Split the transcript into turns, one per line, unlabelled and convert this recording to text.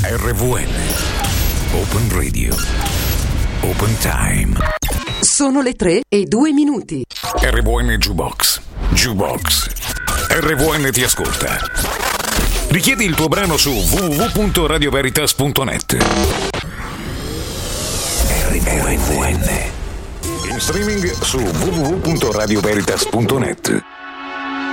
RVN Open Radio Open Time.
Sono le 3:02.
RVN Jukebox. RVN ti ascolta. Richiedi il tuo brano su www.radioveritas.net. RVN. In streaming su www.radioveritas.net.